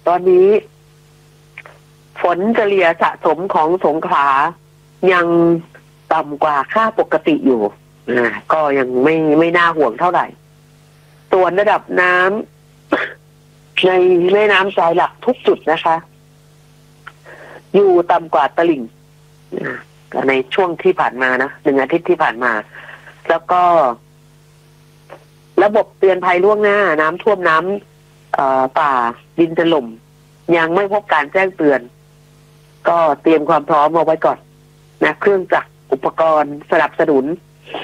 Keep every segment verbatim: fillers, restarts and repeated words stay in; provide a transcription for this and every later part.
ตอนนี้ฝนเฉลี่ยสะสมของสงขลายังต่ำกว่าค่าปกติอยู่อ่าก็ยังไม่ไม่น่าห่วงเท่าไหร่ส่วนระดับน้ำในแม่น้ำสายหลักทุกจุดนะคะอยู่ต่ำกว่าตลิ่งในช่วงที่ผ่านมานะหนึ่งอาทิตย์ที่ผ่านมาแล้วก็ระบบเตือนภัยล่วงหน้าน้ำท่วมน้ำป่าดินถล่มยังไม่พบการแจ้งเตือนก็เตรียมความพร้อมเอาไว้ก่อนนะเครื่องจักรอุปกรณ์สนับสนุน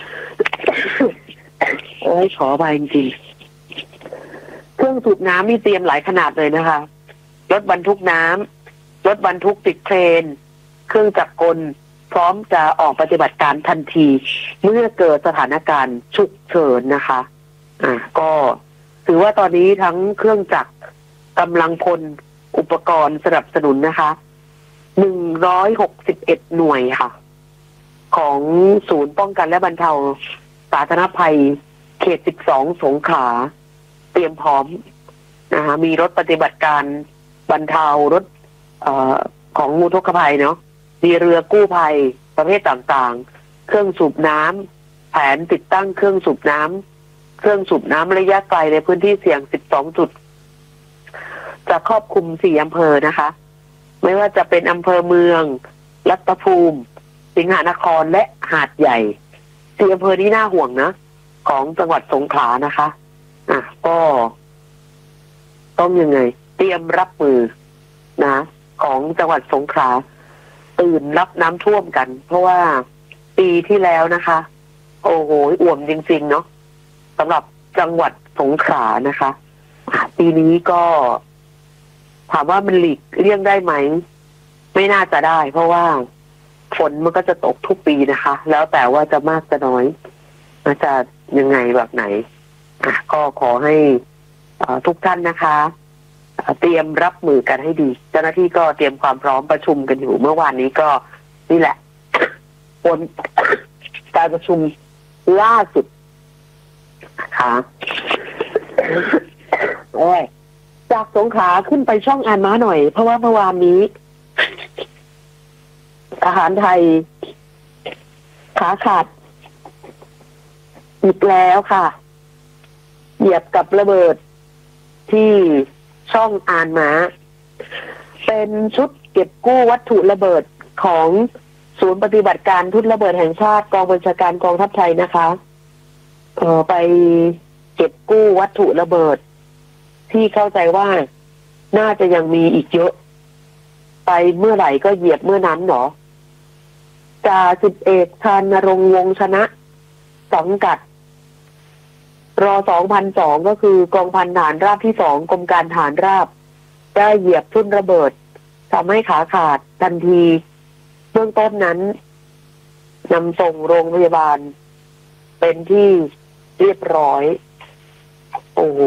โอ้ยขอไปจริงๆเครื่องสูบน้ำนี่เตรียมหลายขนาดเลยนะคะรถบรรทุกน้ำรถบรรทุกติดเครนเครื่องจักรกลพร้อมจะออกปฏิบัติการทันทีเมื่อเกิดสถานการณ์ฉุกเฉินนะคะอ่าก็ถือว่าตอนนี้ทั้งเครื่องจักรกำลังพลอุปกรณ์สนับสนุนนะคะหนึ่งร้อยหกสิบเอ็ดหน่วยค่ะของศูนย์ป้องกันและบรรเทาสาธารณภัยเขตสิบสองสงขลาเตรียมพร้อมนะคะมีรถปฏิบัติการบรรเทารถเอ่อของอุทกภัยเนาะมีเรือกู้ภัยประเภทต่างๆเครื่องสูบน้ำแผนติดตั้งเครื่องสูบน้ำเครื่องสูบน้ำระยะไกลในพื้นที่เสี่ยงสิบสองจุดจะครอบคลุมสี่อำเภอนะคะไม่ว่าจะเป็นอำเภอเมืองรัตภูมิสิงหนครและหาดใหญ่สี่อำเภอนี้น่าห่วงนะของจังหวัดสงขลานะคะอ่ะก็ต้องยังไงเตรียมรับมือนะของจังหวัดสงขลาตื่นรับน้ำท่วมกันเพราะว่าปีที่แล้วนะคะโอ้โหอ่วมจริงๆเนาะสำหรับจังหวัดสงขลานะคะปีนี้ก็ถามว่ามันหลีกเลี่ยงได้ไหมไม่น่าจะได้เพราะว่าฝนมันก็จะตกทุกปีนะคะแล้วแต่ว่าจะมากจะน้อยมันจะยังไงแบบไหนอ่ะก็ขอให้ทุกท่านนะคะเตรียมรับมือกันให้ดีเจ้าหน้าที่ก็เตรียมความพร้อมประชุมกันอยู่เมื่อวานนี้ก็นี่แหละผลการประชุมล่าสุดนะคะโอ้ยจากสงขลาขึ้นไปช่องอ่านม้าหน่อยเพราะว่าเมื่อวานนี้ทหารไทยขาขาดอีกแล้วค่ะเหยียบกับระเบิดที่ช่องอ่านม้าเป็นชุดเก็บกู้วัตถุระเบิดของศูนย์ปฏิบัติการทุนระเบิดแห่งชาติกองบัญชาการกองทัพไทยนะคะเอ่อไปเก็บกู้วัตถุระเบิดที่เข้าใจว่าน่าจะยังมีอีกเยอะไปเมื่อไหร่ก็เหยียบเมื่อนั้นหรอจ่าสิบเอกชานรงค์วงศ์ชนะสังกัดรอ สองพันสอง ก็คือกองพันทหารราบที่สองกรมการทหารราบได้เหยียบทุ่นระเบิดทำให้ขาขาดทันทีเบื้องต้นนั้นนำส่งโรงพยาบาลเป็นที่เรียบร้อยโอ้โห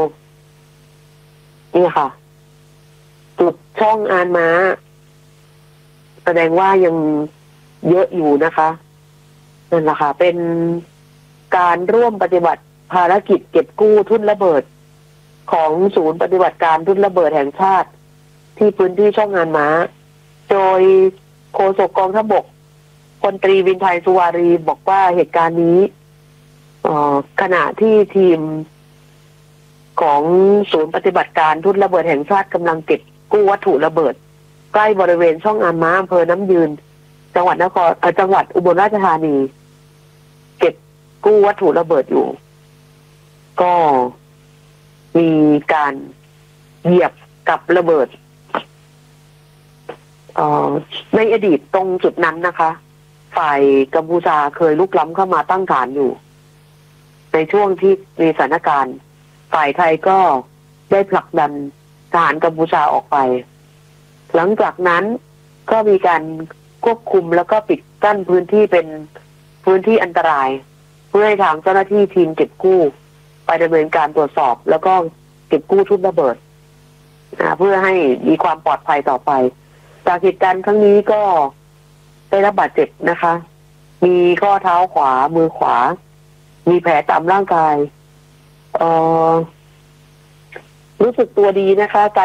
นี่ค่ะจุดช่องอ่านม้าแสดงว่ายังเยอะอยู่นะคะนั่นแหละค่ะเป็นการร่วมปฏิบัติภารกิจเก็บกู้ทุ่นระเบิดของศูนย์ปฏิบัติการทุ่นระเบิดแห่งชาติที่พื้นที่ช่องงานม้าโดยโฆษกกองทัพบกพลตรีวินไทยสุวารีบอกว่าเหตุการณ์นี้ขณะที่ทีมของศูนย์ปฏิบัติการทุ่นระเบิดแห่งชาติกำลังเก็บกู้วัตถุระเบิดใกล้บริเวณช่องงานม้าอำเภอน้ำยืนจังหวัดนครจังหวัดอุบลราชธานีเก็บกู้วัตถุระเบิดอยู่ก็มีการเหยียบกับระเบิดในอดีตตรงจุดนั้นนะคะฝ่ายกัมพูชาเคยลุกล้ำเข้ามาตั้งฐานอยู่ในช่วงที่มีสถานการณ์ฝ่ายไทยก็ได้ผลักดันทหารกัมพูชาออกไปหลังจากนั้นก็มีการควบคุมแล้วก็ปิดกั้นพื้นที่เป็นพื้นที่อันตรายเพื่อให้ทางเจ้าหน้าที่ทีมเก็บกู้ไปดำเนินการตรวจสอบแล้วก็เก็บกู้ทุ่นระเบิดนะเพื่อให้มีความปลอดภัยต่อไปจากเหตุการณ์ครั้งนี้ก็ได้รับบาดเจ็บนะคะ มีข้อเท้าขวามือขวามีแผลตามร่างกายเอ่อรู้สึกตัวดีนะคะ